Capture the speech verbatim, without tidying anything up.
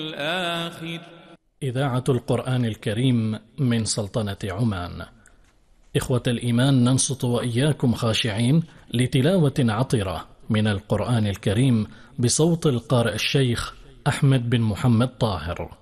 الآخر. إذاعة القرآن الكريم من سلطنة عمان. إخوة الإيمان، ننصت وإياكم خاشعين لتلاوة عطرة من القرآن الكريم بصوت القارئ الشيخ أحمد بن محمد طاهر.